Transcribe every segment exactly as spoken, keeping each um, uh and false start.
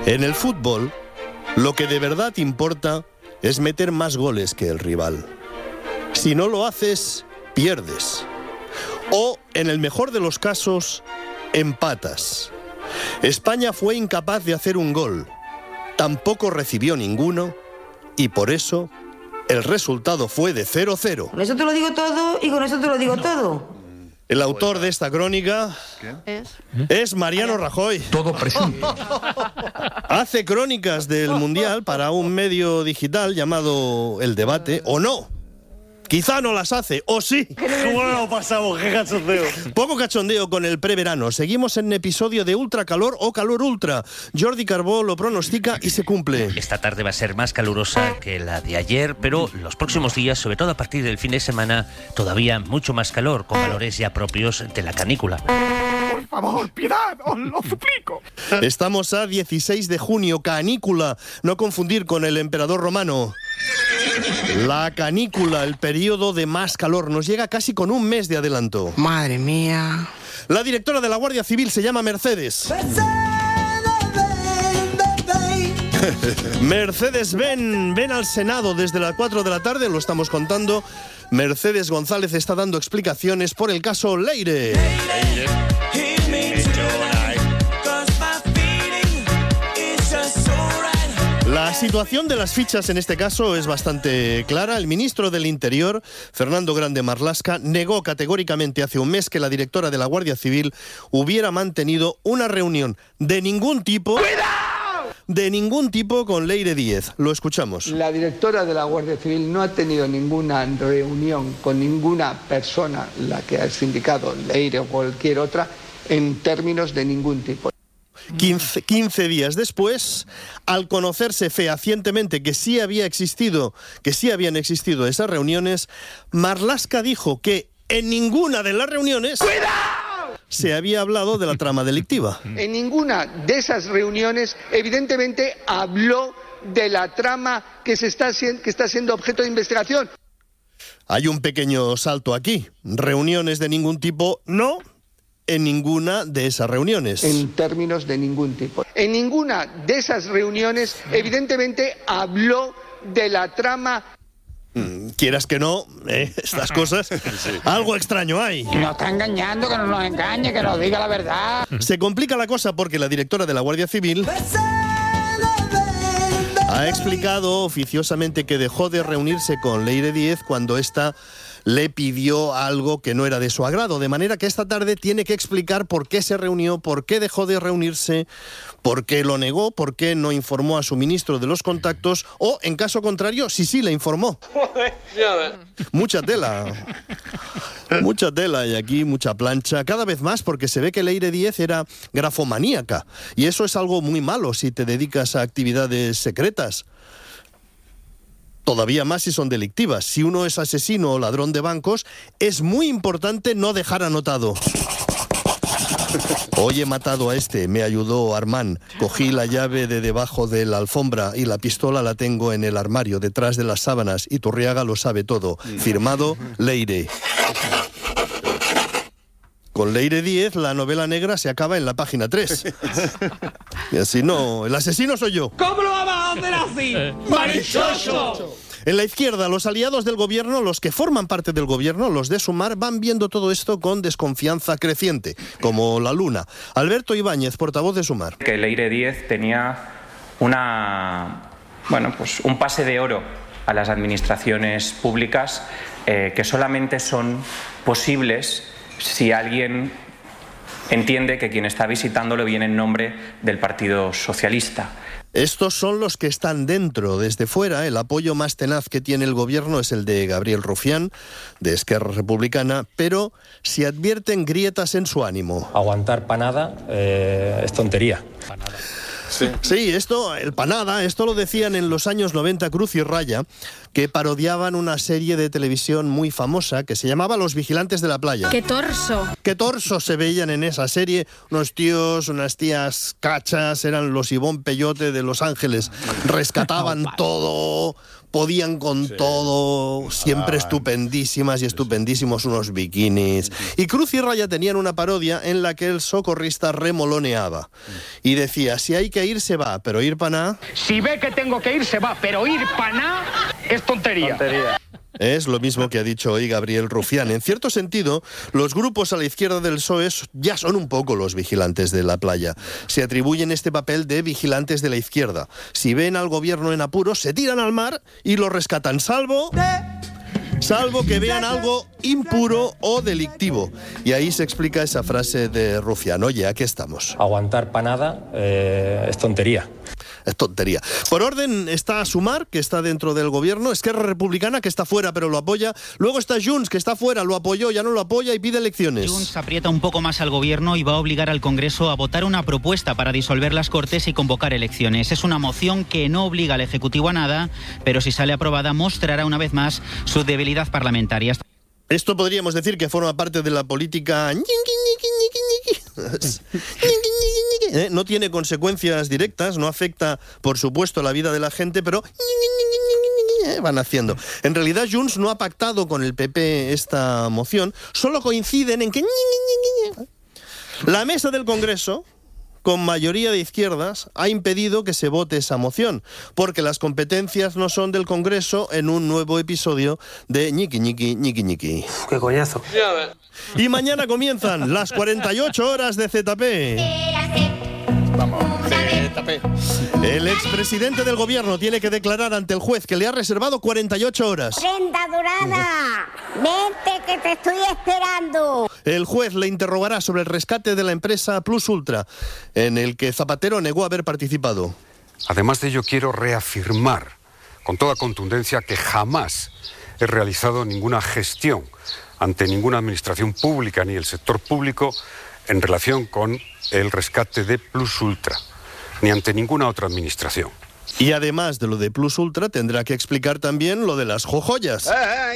En el fútbol, lo que de verdad importa es meter más goles que el rival. Si no lo haces, pierdes. O, en el mejor de los casos, empatas. España fue incapaz de hacer un gol. Tampoco recibió ninguno y por eso el resultado fue de cero cero. Con eso te lo digo todo y con eso te lo digo todo. El autor de esta crónica ¿Es? es Mariano Rajoy. Todo presente. Hace crónicas del Mundial para un medio digital llamado El Debate, o no. Quizá no las hace, o sí. ¿Cómo lo pasamos? ¡Qué cachondeo! Poco cachondeo con el preverano. Seguimos en episodio de ultracalor o calor ultra. Jordi Carbó lo pronostica y se cumple. Esta tarde va a ser más calurosa que la de ayer, pero los próximos días, sobre todo a partir del fin de semana, todavía mucho más calor, con valores ya propios de la canícula. Por favor, piedad, os lo suplico. Estamos a dieciséis de junio, canícula. No confundir con el emperador romano. La canícula, el periodo de más calor, nos llega casi con un mes de adelanto. Madre mía. La directora de la Guardia Civil se llama Mercedes. Mercedes ven, ven al Senado desde las cuatro de la tarde, lo estamos contando. Mercedes González está dando explicaciones por el caso Leire. Leire. La situación de las fichas en este caso es bastante clara. El ministro del Interior, Fernando Grande Marlaska, negó categóricamente hace un mes que la directora de la Guardia Civil hubiera mantenido una reunión de ningún tipo... ¡Cuidado! De ningún tipo con Leire Díez. Lo escuchamos. La directora de la Guardia Civil no ha tenido ninguna reunión con ninguna persona, la que ha indicado Leire o cualquier otra, en términos de ningún tipo. quince, quince días después, al conocerse fehacientemente que sí había existido, que sí habían existido esas reuniones, Marlaska dijo que en ninguna de las reuniones ¡cuidado!, se había hablado de la trama delictiva. En ninguna de esas reuniones, evidentemente, habló de la trama que se está que está siendo objeto de investigación. Hay un pequeño salto aquí. Reuniones de ningún tipo, no. En ninguna de esas reuniones. En términos de ningún tipo. En ninguna de esas reuniones, evidentemente, habló de la trama. Mm, quieras que no, ¿eh? Estas cosas, sí. Algo extraño hay. Nos está engañando, que no nos engañe, que nos diga la verdad. Se complica la cosa porque la directora de la Guardia Civil ha explicado oficiosamente que dejó de reunirse con Leire Díez cuando ésta le pidió algo que no era de su agrado, de manera que esta tarde tiene que explicar por qué se reunió, por qué dejó de reunirse, por qué lo negó, por qué no informó a su ministro de los contactos, o, en caso contrario, si sí le informó. Mucha tela. Mucha tela y aquí mucha plancha, cada vez más porque se ve que Leire Díez era grafomaníaca, y eso es algo muy malo si te dedicas a actividades secretas. Todavía más si son delictivas. Si uno es asesino o ladrón de bancos, es muy importante no dejar anotado. Hoy he matado a este, me ayudó Armán. Cogí la llave de debajo de la alfombra y la pistola la tengo en el armario, detrás de las sábanas. Y Turriaga lo sabe todo. Firmado, Leire. Con Leire Díez, la novela negra se acaba en la página tres. Y así no, el asesino soy yo. ¿Cómo lo vamos a hacer así? ¡Marichoso! En la izquierda, los aliados del gobierno, los que forman parte del gobierno, los de Sumar, van viendo todo esto con desconfianza creciente, como la luna. Alberto Ibáñez, portavoz de Sumar. Que Leire Díez tenía una, bueno, pues un pase de oro a las administraciones públicas eh, que solamente son posibles si alguien entiende que quien está visitándolo viene en nombre del Partido Socialista. Estos son los que están dentro. Desde fuera, el apoyo más tenaz que tiene el gobierno es el de Gabriel Rufián, de Esquerra Republicana, pero se advierten grietas en su ánimo. Aguantar panada eh, es tontería. Panada. Sí. sí, esto, el panada, esto lo decían en los años noventa Cruz y Raya, que parodiaban una serie de televisión muy famosa que se llamaba Los Vigilantes de la Playa. ¡Qué torso! ¡Qué torso se veían en esa serie! Unos tíos, unas tías cachas, eran los Ivón Peyote de Los Ángeles. Rescataban todo, podían con sí. todo, siempre estupendísimas y estupendísimos unos bikinis. Y Cruz y Raya tenían una parodia en la que el socorrista remoloneaba y decía, si hay que que ir, se va, pero ir para nada... Si ve que tengo que ir, se va, pero ir para nada es tontería. tontería. Es lo mismo que ha dicho hoy Gabriel Rufián. En cierto sentido, los grupos a la izquierda del P S O E ya son un poco los vigilantes de la playa. Se atribuyen este papel de vigilantes de la izquierda. Si ven al gobierno en apuros, se tiran al mar y lo rescatan, salvo... salvo que vean algo impuro o delictivo. Y ahí se explica esa frase de Rufián. Oye, aquí estamos. Aguantar panada eh, es tontería. Es tontería. Por orden está Sumar, que está dentro del gobierno, Esquerra Republicana, que está fuera pero lo apoya, luego está Junts, que está fuera, lo apoyó, ya no lo apoya y pide elecciones. Junts aprieta un poco más al gobierno y va a obligar al Congreso a votar una propuesta para disolver las Cortes y convocar elecciones. Es una moción que no obliga al Ejecutivo a nada, pero si sale aprobada mostrará una vez más su debilidad parlamentaria. Esto podríamos decir que forma parte de la política... No tiene consecuencias directas, no afecta, por supuesto, la vida de la gente, pero van haciendo. En realidad, Junts no ha pactado con el P P esta moción, solo coinciden en que la mesa del Congreso, con mayoría de izquierdas, ha impedido que se vote esa moción, porque las competencias no son del Congreso en un nuevo episodio de ñiqui, ñiqui, ñiqui, ñiqui. Uf, ¡qué coñazo! Y mañana comienzan las cuarenta y ocho horas de Z P. Vamos, Z P. El expresidente del gobierno tiene que declarar ante el juez que le ha reservado cuarenta y ocho horas. ¡Prenda dorada! ¡Vente que te estoy esperando! El juez le interrogará sobre el rescate de la empresa Plus Ultra, en el que Zapatero negó haber participado. Además de ello, quiero reafirmar con toda contundencia que jamás he realizado ninguna gestión ante ninguna administración pública ni el sector público en relación con el rescate de Plus Ultra, ni ante ninguna otra administración. Y además de lo de Plus Ultra, tendrá que explicar también lo de las jojoyas.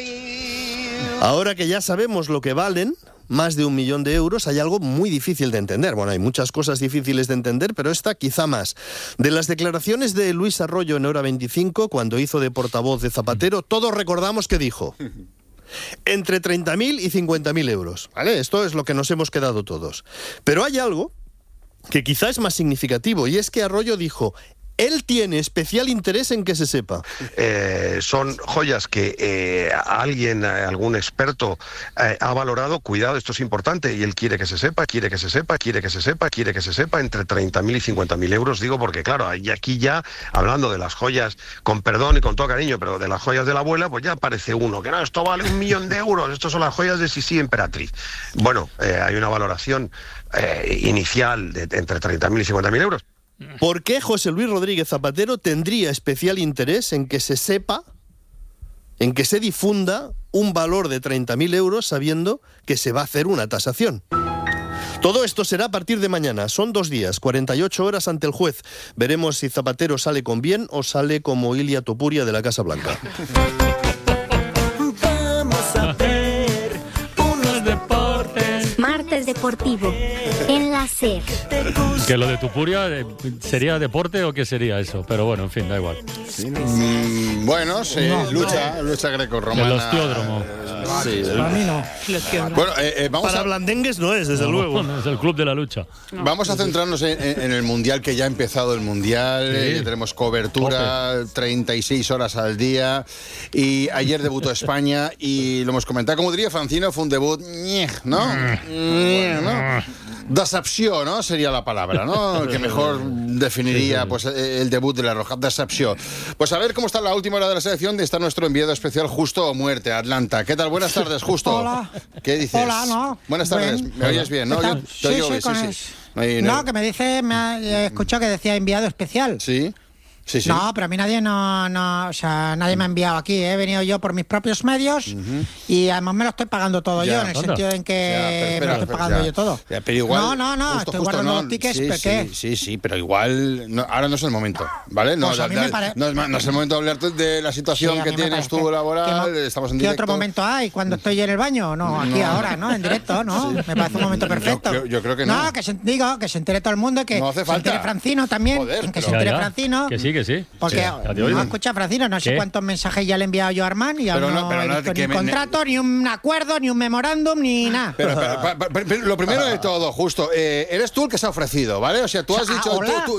Ahora que ya sabemos lo que valen, más de un millón de euros, hay algo muy difícil de entender. Bueno, hay muchas cosas difíciles de entender, pero esta quizá más. De las declaraciones de Luis Arroyo en Hora veinticinco, cuando hizo de portavoz de Zapatero, todos recordamos que dijo... entre treinta mil y cincuenta mil euros, ¿vale? Esto es lo que nos hemos quedado todos. Pero hay algo que quizá es más significativo, y es que Arroyo dijo... él tiene especial interés en que se sepa. Eh, son joyas que eh, alguien, algún experto eh, ha valorado. Cuidado, esto es importante, y él quiere que se sepa, quiere que se sepa, quiere que se sepa, quiere que se sepa, entre treinta mil y cincuenta mil euros, digo, porque claro, y aquí ya, hablando de las joyas, con perdón y con todo cariño, pero de las joyas de la abuela, pues ya aparece uno, que no, esto vale un millón de euros, estos son las joyas de Sisi Emperatriz. Bueno, eh, hay una valoración eh, inicial de, de entre treinta mil y cincuenta mil euros. ¿Por qué José Luis Rodríguez Zapatero tendría especial interés en que se sepa, en que se difunda un valor de treinta mil euros sabiendo que se va a hacer una tasación? Todo esto será a partir de mañana. Son dos días, cuarenta y ocho horas ante el juez. Veremos si Zapatero sale con bien o sale como Ilia Topuria de la Casa Blanca. Vamos a ver unos deportes. Martes Deportivo. En la SER. Que lo de Tupuria, ¿sería deporte o qué sería eso? Pero bueno, en fin, da igual. Mm, bueno, sí, no, lucha, no. lucha grecorromana. El ostiódromo. Sí, Para mí no. Bueno, eh, eh, vamos Para a... blandengues no es, desde no, luego. No, es el club de la lucha. No. Vamos a centrarnos en, en el Mundial, que ya ha empezado el Mundial. Sí. Eh, tenemos cobertura, Ope. treinta y seis horas al día. Y ayer debutó España y lo hemos comentado. Como diría Francino, fue un debut, ¿no? ¿no? Decepció, ¿no? Sería la palabra, ¿no? Que mejor definiría pues el debut de la Roja. Decepció. Pues a ver cómo está la última hora de la selección. Está nuestro enviado especial Justo o Muerte, Atlanta. ¿Qué tal? Buenas tardes, Justo. Hola. ¿Qué dices? Hola, ¿no? Buenas tardes. Bien. ¿Me oyes bien, no? Yo te sí, oigo sí, bien, con sí, el... sí. No, hay, no, no, que me dice, me ha he escuchado que decía enviado especial. Sí. Sí, sí. No, pero a mí nadie no, no, o sea, nadie me ha enviado aquí. He venido yo por mis propios medios uh-huh. y además me lo estoy pagando todo ya, yo, en el anda. sentido en que ya, pero, pero, me lo estoy pagando ya, yo todo. Ya, pero igual, no, no, no, justo, estoy justo, guardando no, los tickets, sí, ¿pero sí, qué? Sí, sí, pero igual no, ahora no es el momento, ¿vale? No, pues a mí da, me pare... no, es, no es el momento de hablar de la situación sí, que tienes tú laboral, ¿Qué, estamos en ¿Qué directo. otro momento hay? ¿Cuando estoy en el baño? No, aquí no. ahora, ¿no? En directo, ¿no? Sí. Me parece un momento perfecto. Yo, yo creo que no. No, que se, digo, que se entere todo el mundo, que no hace se falta. entere Francino también, Joder, que se entere ya, ya. Francino. Que sí, que sí. Porque sí, no escucha Francino, no sé ¿Qué? cuántos mensajes ya le he enviado yo a Armán y aún pero no, no, pero he no, visto que ni un me, contrato, ne... ni un acuerdo, ni un memorándum, ni nada. Pero, pero, pero, pero, pero lo primero de todo, Justo, eh, eres tú el que se ha ofrecido, ¿vale? O sea, tú has o sea, dicho... Hola. Tú, tú, tú,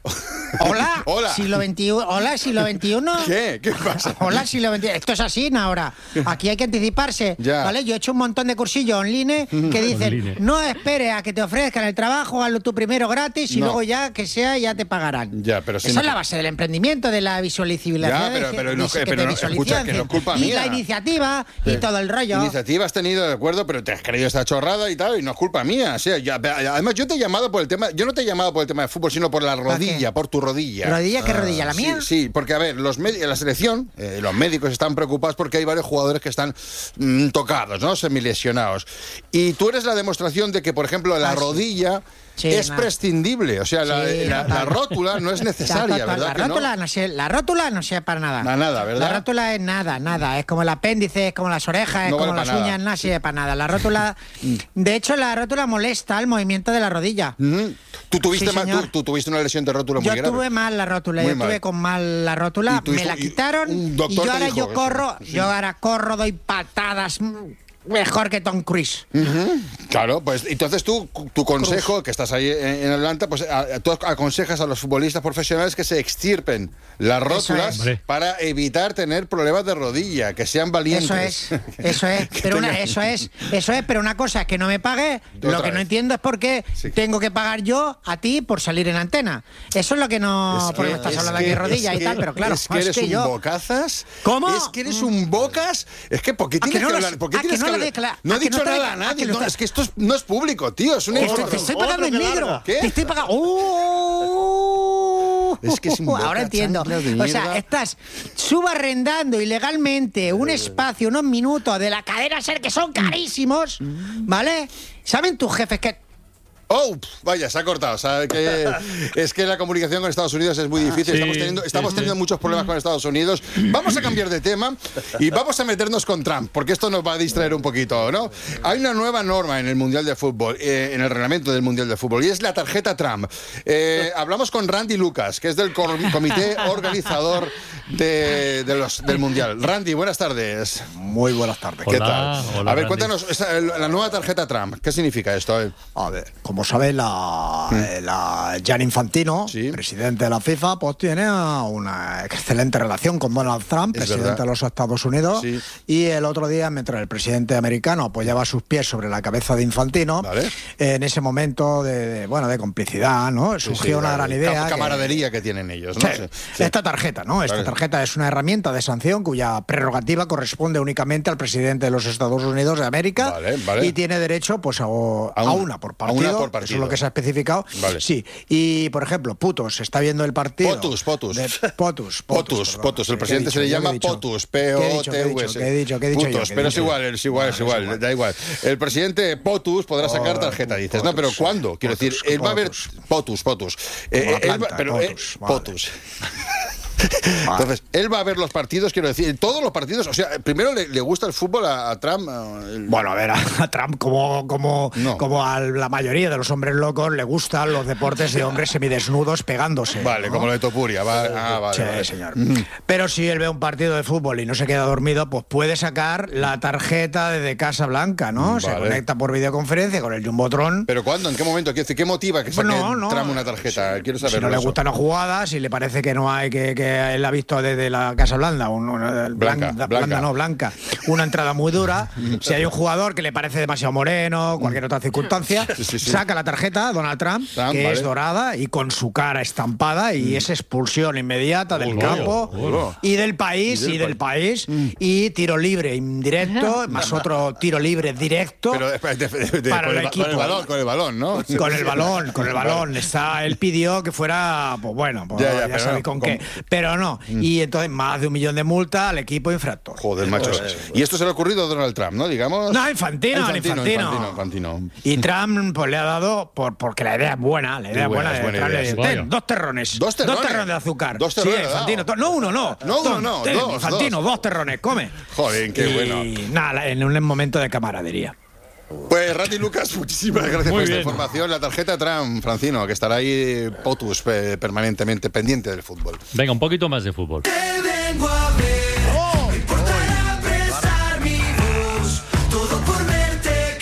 Hola, Hola. siglo veintiuno. Hola, siglo veintiuno. ¿Qué? ¿Qué pasa? Hola, siglo veintiuno. Esto es así ahora. Aquí hay que anticiparse. Ya. ¿Vale? Yo he hecho un montón de cursillos online que dicen, Online. no esperes a que te ofrezcan el trabajo, hazlo tú primero gratis y No. luego ya que sea, ya te pagarán. Ya, pero si Esa no- es la base del emprendimiento, de la visualización. Ya, pero- pero no- que pero te no- escucha, que no es culpa y mía. la iniciativa y Sí. todo el rollo. Iniciativa has tenido, de acuerdo, pero te has creído esta chorrada y tal, y no es culpa mía. O sea, ya- además, yo te he llamado por el tema, yo no te he llamado por el tema de fútbol, sino por la rodilla, por tu rodilla. ¿Rodilla? ¿Qué rodilla? ¿La mía? Sí, sí, porque a ver, los medi- la selección, eh, los médicos están preocupados porque hay varios jugadores que están mm, tocados, ¿no? Semilesionados. Y tú eres la demostración de que, por ejemplo, la Ah, sí. rodilla Sí, es no. prescindible. O sea, la, Sí, la- total. la rótula no es necesaria, Total, ¿verdad? La que no? rótula no? sé, la rótula no sirve para nada. Para nada, ¿verdad? La rótula es nada, nada. Es como el apéndice, es como las orejas, es No como vale las para nada. uñas, no sirve para nada. La rótula, de hecho, la rótula molesta el movimiento de la rodilla. Ujú. ¿Tú, tuviste Sí, mal- señor. tú, tú tuviste una lesión de rótula muy Yo grave. tuve mal la rótula, Muy yo mal. tuve con mal la rótula, Y tú me hizo- la y quitaron un y doctor yo te ahora dijo yo eso. corro, Sí. yo ahora corro, doy patadas mm, mejor que Tom Cruise. Ujú. Claro, pues entonces tú, tu consejo, que estás ahí en, en Atlanta, pues a- tú aconsejas a los futbolistas profesionales que se extirpen las rótulas es. para evitar tener problemas de rodilla, que sean valientes. Eso es, eso es, Que pero una, tengan- eso es, eso es, pero una cosa es que no me pague, Otra lo que no vez. entiendo es por qué Sí. tengo que pagar yo a ti por salir en antena. Eso es lo que no, Es porque que- me estás es hablando que- aquí de rodilla es y tal, que- pero claro, es que eres un yo... bocazas. ¿Cómo? Es que eres un bocas. Es que, ¿por qué ¿A que tienes no que lo- hablar? ¿Por qué a que tienes no que lo hablar? decla- No a he que no dicho te- nada a a nadie. que lo No, te- es que esto es- no es público, tío. Es una Que te, te información. estoy pagando en Otro que negro. larga. ¿Qué? Te estoy pagando. ¡Uh! Es que es un boca Ahora entiendo. chanclas de O sea, mierda. estás subarrendando ilegalmente un espacio, unos minutos de la cadena SER que son carísimos, ¿vale? ¿Saben tus jefes que Oh, pf, vaya, se ha cortado. ¿Sabe que es que la comunicación con Estados Unidos es muy difícil. Sí, estamos teniendo, estamos sí, teniendo sí. muchos problemas con Estados Unidos. Vamos a cambiar de tema y vamos a meternos con Trump, porque esto nos va a distraer un poquito, ¿no? Hay una nueva norma en el Mundial de Fútbol, eh, en el reglamento del Mundial de Fútbol, y es la tarjeta Trump. Eh, hablamos con Randy Lucas, que es del cor- comité organizador de, de los, del Mundial. Randy, buenas tardes. Muy buenas tardes. ¿Qué Hola, tal? hola, a ver, Randy. cuéntanos, esa- la nueva tarjeta Trump, ¿qué significa esto? eh? A ver, como sabéis, la, eh, la Gianni Infantino, presidente de la FIFA, pues tiene una excelente relación con Donald Trump, Es presidente verdad. de los Estados Unidos. Sí. Y el otro día, mientras el presidente americano apoyaba sus pies sobre la cabeza de Infantino, en ese momento de, de, bueno, de complicidad, ¿no? Sí, Surgió sí, una la gran idea. cam- que- camaradería que, tienen ellos, ¿no? Sí. Sí, sí. Esta tarjeta, ¿no? Esta Vale. tarjeta es una herramienta de sanción cuya prerrogativa corresponde únicamente al presidente de los Estados Unidos de América Vale, vale. y tiene derecho pues a, a una, una por a partido. una por Eso partido. es lo que se ha especificado. Vale. Sí. Y por ejemplo, Putos está viendo el partido. Potus, Potus. de- Potus, Potus, perdón. Potus. El ¿Qué he presidente dicho? se le ¿Yo qué he llama dicho? Potus, ¿Qué he P dicho? O ¿Qué T he U dicho? S. ¿Qué he dicho? ¿Qué he dicho yo? Putos, ¿Qué he pero es dicho? igual, es igual, es Vale, igual, da igual. El presidente Potus podrá sacar Oh, tarjeta, dices. No, Potus, pero sí. ¿cuándo? Quiero Potus, decir, él va a ver... Potus, Potus. Eh, Como la él va- planta, pero, eh, Potus, vale. Potus. Entonces, él va a ver los partidos, quiero decir, todos los partidos. O sea, primero le, le gusta el fútbol a, a Trump. eh, el- Bueno, a ver, a, a Trump, como, como, No. como a la mayoría de los hombres locos, le gustan los deportes de hombres semidesnudos pegándose. Vale, ¿no? como lo de Topuria. Va, ah, vale, Sí, vale. señor. Mm. Pero si él ve un partido de fútbol y no se queda dormido, pues puede sacar la tarjeta de Casa Blanca, ¿no? Se Vale. conecta por videoconferencia con el Jumbotron. ¿Pero cuándo? ¿En qué momento? Quiero decir, ¿qué motiva que saque No, no. Trump una tarjeta? Quiero saberlo. Si no le eso. gustan las jugadas, si le parece que no hay, que, que él ha visto desde la Casa Blanda, un- una- Blanca, blanda, blanca. no, blanca, una entrada muy dura. Si hay un jugador que le parece demasiado moreno, cualquier otra circunstancia, Sí, sí, sí. saca la tarjeta Donald Trump, Trump, que vale. es dorada y con su cara estampada, y es expulsión inmediata del Hola, campo hola. y del país, Y del y del país, y tiro libre indirecto, más otro tiro libre directo. Pero de- de- de- de- Para con, el el, con el equipo. balón, con el balón, ¿no? Con el balón, con el balón. Está, él pidió que fuera, pues bueno, pues Ya, ya, ya, pero sabéis no, con con- qué. Pero no. Y entonces más de un millón de multa al equipo infractor. Joder, macho. Y esto se le ha ocurrido a Donald Trump, ¿no? Digamos. No, Infantino, Ah, Infantino. Infantino, Infantino. Y Trump pues le ha dado, por, porque la idea es buena, la idea es buena, buena, es de buena Trump le idea, dice, vaya. "Ten, dos terrones. ¿Dos terrones? Dos terrones de azúcar. Dos terrones Sí, le ha dado. Infantino. to- No, uno, no. No, uno, Tom, no, ten, dos, Infantino, dos. dos terrones, come. Joder, qué y, bueno. nada, en un momento de camaradería. Pues Randy Lucas, muchísimas gracias Muy por esta bien. información. La tarjeta Trump, Francino, que estará ahí Potus eh, permanentemente pendiente del fútbol. Venga, un poquito más de fútbol. Te vengo a ver, no importará prestar mi voz, todo por verte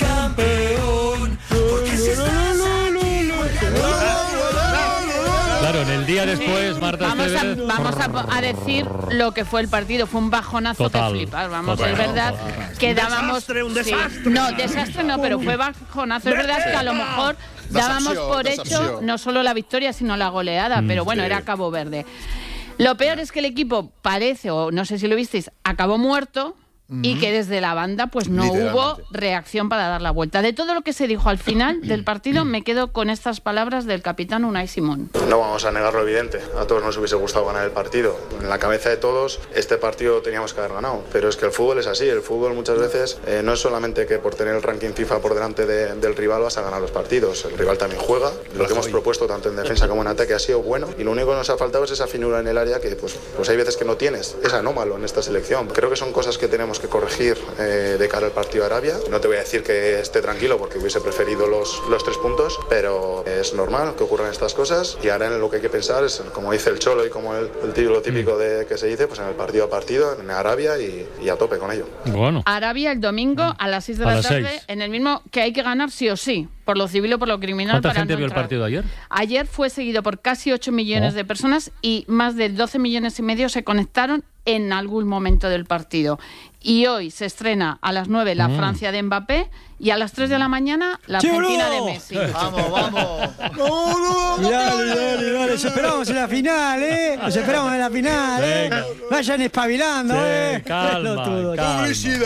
campeón, porque si estás aquí, Claro, en el día eres pues, Marta Vamos, a, Esteves. vamos a, a decir lo que fue el partido. Fue un bajonazo Total, que flipas. Vamos, total. es verdad que Un dábamos... desastre, un sí. desastre. No, desastre no, pero fue bajonazo. Es verdad que a lo mejor dábamos Decepció, por hecho decepció. no solo la victoria, sino la goleada. Mm, pero bueno, sí. era Cabo Verde. Lo peor es que el equipo parece, o no sé si lo visteis, acabó muerto. Y que desde la banda pues no hubo Literalmente. reacción para dar la vuelta. De todo lo que se dijo al final del partido, me quedo con estas palabras del capitán Unai Simón. No vamos a negar lo evidente, a todos nos hubiese gustado ganar el partido. En la cabeza de todos, este partido teníamos que haber ganado. Pero es que el fútbol es así, el fútbol muchas veces eh, no es solamente que por tener el ranking FIFA por delante de- del rival vas a ganar los partidos. El rival también juega. Lo que hemos propuesto tanto en defensa como en ataque ha sido bueno. Y lo único que nos ha faltado es esa finura en el área que pues, pues hay veces que no tienes. Es anómalo en esta selección. Creo que son cosas que tenemos que corregir eh, de cara al partido de Arabia. No te voy a decir que esté tranquilo porque hubiese preferido los, los tres puntos, pero es normal que ocurran estas cosas y ahora en lo que hay que pensar es, como dice el Cholo y como el, el título típico de que se dice, pues en el partido a partido, en Arabia y, y a tope con ello. Bueno. Arabia el domingo a las seis de A la las tarde, seis. en el mismo que hay que ganar sí o sí, por lo civil o por lo criminal. ¿Cuánta para gente no vio el entrar. partido ayer? Ayer fue seguido por casi ocho millones Oh. de personas y más de doce millones y medio se conectaron en algún momento del partido. Y hoy se estrena a las nueve la Mm. Francia de Mbappé y a las tres de la mañana la Argentina de Messi. Vamos, vamos. Dale, dale, dale. Los esperamos en la final, ¿eh? Los esperamos en la final, ¿eh? Venga. Vayan espabilando, Sí, ¿eh? calma, Pelotudo. calma.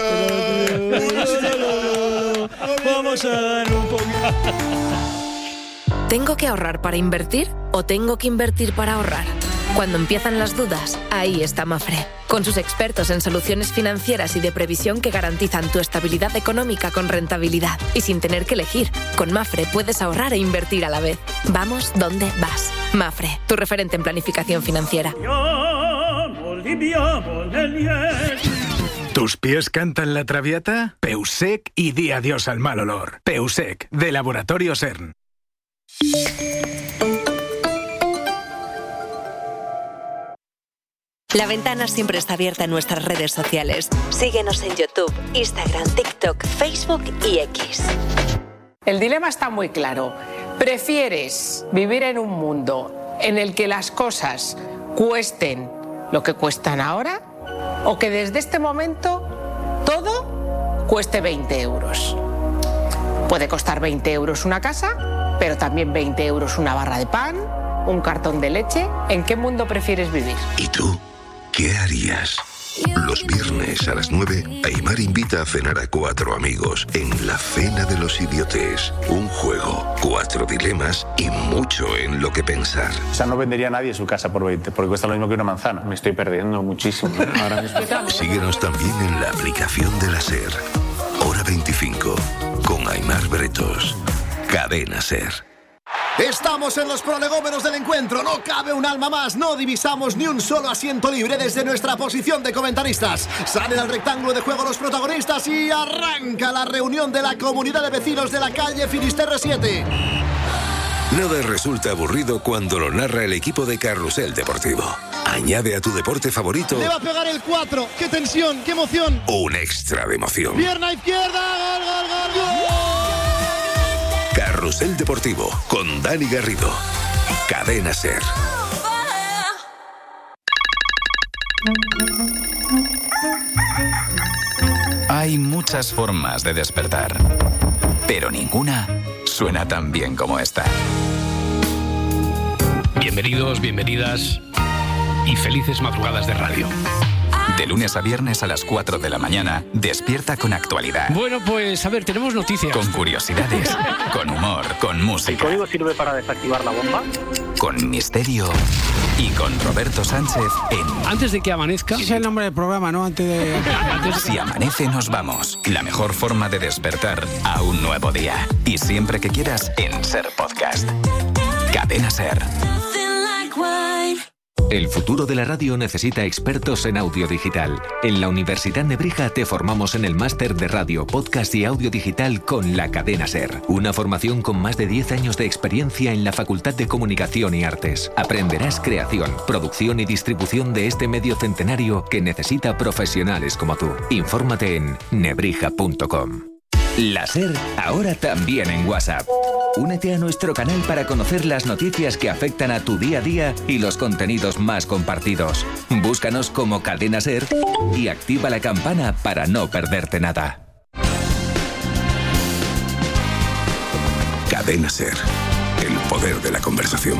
Vamos a dar un poquito. ¿Tengo que ahorrar para invertir o tengo que invertir para ahorrar? Cuando empiezan las dudas, ahí está Mafre, con sus expertos en soluciones financieras y de previsión que garantizan tu estabilidad económica con rentabilidad y sin tener que elegir. Con Mafre puedes ahorrar e invertir a la vez. Vamos donde vas. Mafre, tu referente en planificación financiera. ¿Tus pies cantan la traviata? Peusec y di adiós al mal olor. Peusec, de Laboratorio CERN. La ventana siempre está abierta en nuestras redes sociales. Síguenos en YouTube, Instagram, TikTok, Facebook y X. El dilema está muy claro. ¿Prefieres vivir en un mundo en el que las cosas cuesten lo que cuestan ahora o que desde este momento todo cueste veinte euros? Puede costar veinte euros una casa, pero también veinte euros una barra de pan, un cartón de leche. ¿En qué mundo prefieres vivir? ¿Y tú? ¿Qué harías? Los viernes a las nueve, Aimar invita a cenar a cuatro amigos en La Cena de los Idiotes. Un juego, cuatro dilemas y mucho en lo que pensar. O sea, no vendería a nadie su casa por veinte, porque cuesta lo mismo que una manzana. Me estoy perdiendo muchísimo ahora mismo. Síguenos también en la aplicación de la SER. Hora veinticinco, con Aimar Bretos. Cadena SER. Estamos en los prolegómenos del encuentro, no cabe un alma más, no divisamos ni un solo asiento libre desde nuestra posición de comentaristas. Salen al rectángulo de juego los protagonistas y arranca la reunión de la comunidad de vecinos de la calle Finisterre siete. Nada resulta aburrido cuando lo narra el equipo de Carrusel Deportivo. Añade a tu deporte favorito Le va a pegar el cuatro, qué tensión, qué emoción. un extra de emoción. Pierna izquierda, gol, gol, gol, gol. Carrusel Deportivo con Dani Garrido. Cadena SER. Hay muchas formas de despertar, pero ninguna suena tan bien como esta. Bienvenidos, bienvenidas y felices madrugadas de radio. De lunes a viernes a las cuatro de la mañana, despierta con actualidad. Bueno, pues a ver, tenemos noticias. Con curiosidades, con humor, con música. ¿El código sirve para desactivar la bomba? Con misterio y con Roberto Sánchez en Antes de que amanezca. Ese es el nombre del programa, ¿no? Antes de... Si amanece nos vamos. La mejor forma de despertar a un nuevo día. Y siempre que quieras en SER Podcast. Cadena SER. El futuro de la radio necesita expertos en audio digital. En la Universidad Nebrija te formamos en el máster de radio, podcast y audio digital con la Cadena SER. Una formación con más de diez años de experiencia en la Facultad de Comunicación y Artes. Aprenderás creación, producción y distribución de este medio centenario que necesita profesionales como tú. Infórmate en nebrija punto com. La SER ahora también en WhatsApp. Únete a nuestro canal para conocer las noticias que afectan a tu día a día y los contenidos más compartidos. Búscanos como Cadena Ser y activa la campana para no perderte nada. Cadena Ser. El poder de la conversación.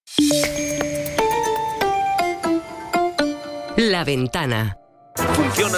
La Ventana. Funciona